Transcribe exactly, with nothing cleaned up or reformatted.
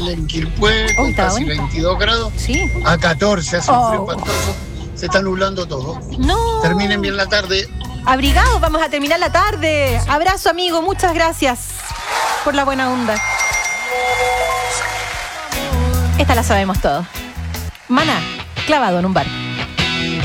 en Quilpué, con Uy, está casi bonito. veintidós grados, Sí. a catorce, hace un Oh. frío espantoso, se está nublando todo. No. Terminen bien la tarde. Abrigados, vamos a terminar la tarde. Abrazo, amigo, muchas gracias por la buena onda. Esta la sabemos todos. Maná, clavado en un bar.